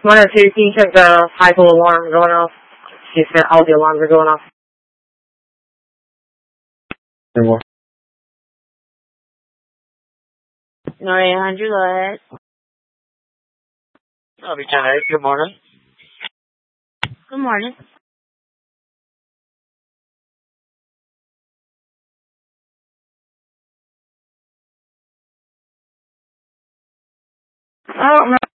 102, can you check the high school alarm going off? See if all the alarms are going off. Any more? No, 800, go ahead. I'll be 10-8, good morning. Good morning. I don't know.